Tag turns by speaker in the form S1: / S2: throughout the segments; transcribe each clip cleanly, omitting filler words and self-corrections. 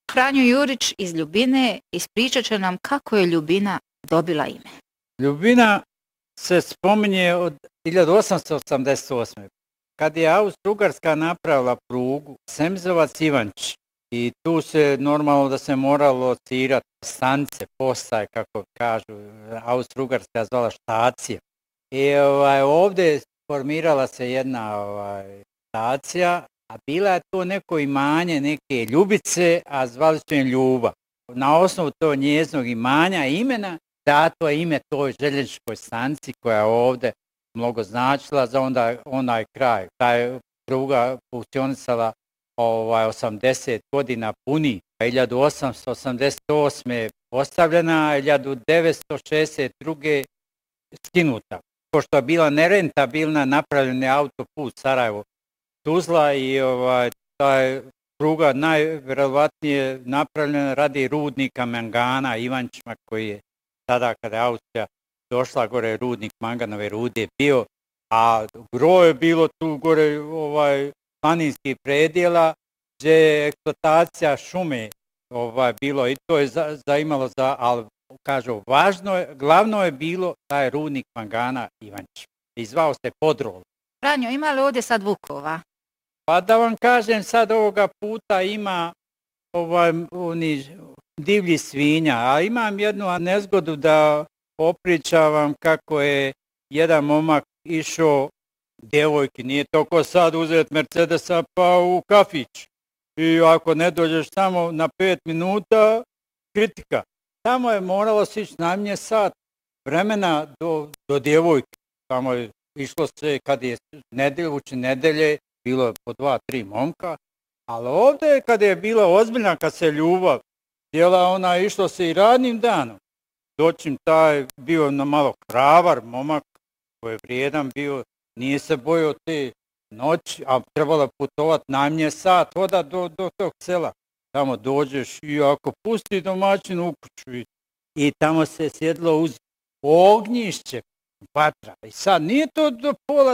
S1: Franjo Jurić iz Ljubine ispričat će nam kako je Ljubina dobila ime.
S2: Ljubina se spominje od 1888. Kad je Austro-Ugarska napravila prugu Semzovac-Ivanč i tu se normalno da se moralo locirati stanice, postaje, kako kažu, Austro-Ugarska zvala štacija. I ovdje formirala se jedna stacija, a bila je to neko imanje neke Ljubice, a zvali su im Ljuba. Na osnovu tog njezinog imanja imena dato je ime toj željezničkoj stanici koja je ovdje mnogo značila za onaj kraj. Ta je pruga funkcionisala 80 godina puni. 1888. je postavljena, 1962. skinuta. Pošto je bila nerentabilna, napravljen je autoput Sarajevo-Tuzla i ta pruga najvjerovatnije napravljena radi rudnika mangana Ivančima, koji je tada kada je Austrija došla gore, rudnik manganove rude bio, a gro je bilo tu gore planinskih predjela gdje je eksploatacija šume bilo i to je zaimalo ali kažu, glavno je bilo taj rudnik mangana Ivanč. I zvao se Podrol.
S1: Franjo, ima li ovdje sad vukova?
S2: Pa da vam kažem, sad ovoga puta ima oni divlji svinja, a imam jednu nezgodu da popričavam kako je jedan momak išao djevojki, nije toko sad uzeti Mercedesa pa u kafić. I ako ne dođeš samo na 5 minuta, kritika. Tamo je moralo se ići najmanje sat vremena do djevojke. Tamo je išlo se kad je uči nedelje, bilo je po 2-3 momka, ali ovdje kad je bila ozbiljna, kad se ljubav htjela, ona išlo se i radnim danom. Doćim taj bio na malo hrabar momak, koji je vrijedan bio, nije se bojao te noći, a trebalo putovati najmanje sat, hoda do tog sela. Tamo dođeš i ako pusti domaćin u kuću i tamo se sjedlo uz ognjišće, vatra. I sad nije to do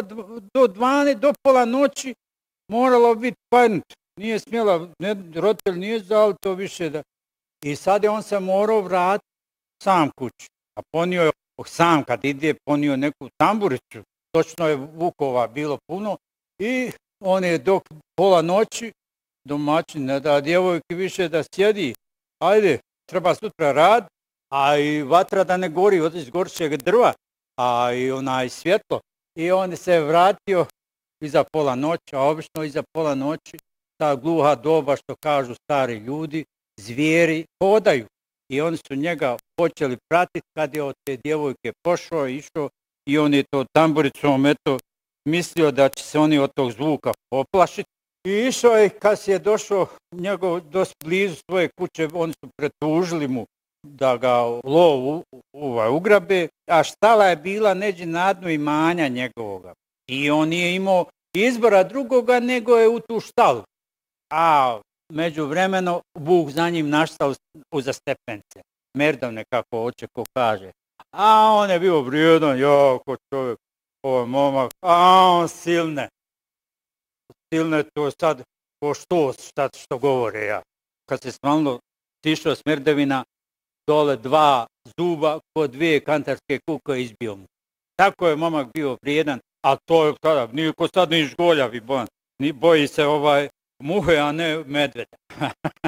S2: pola noći moralo biti parnut. Nije smjela, roditelj nije znao to više da... I sad je on se morao vratiti sam kući. A ponio je, sam kad ide, ponio neku tamburicu. Točno je vukova bilo puno. I on je dok pola noći domaćin ne da djevojki više da sjedi. Ajde, treba sutra rad, a i vatra da ne gori od izgorčeg drva, a i onaj svjetlo. I on se vratio iza pola noći, a obično iza pola noći ta gluha doba, što kažu stari ljudi, zvijeri hodaju. I oni su njega počeli pratiti kad je od te djevojke pošao, išao i on je to tamburicom mislio da će se oni od tog zvuka poplašiti. I išao je kad je došao njegov dosta blizu svoje kuće, oni su pretužili mu da ga lov ugrabe, a štala je bila neđe na dnu imanja njegovoga. I on nije imao izbora drugoga nego je u tu štalu. A međuvremeno Bog za njim naštao uza stepence. Merdavne, kako oče ko kaže. A on je bio vrijedan, jako čovjek, ovaj momak, a on silne. Silne to sad, što govore ja. Kad se smalno stišao smrdevina, dole 2 zuba, kod 2 kantarske kuke izbio mu. Tako je momak bio vrijedan, a to je tada, niko sad ni žgoljavi, boji se muhe, a ne medveda.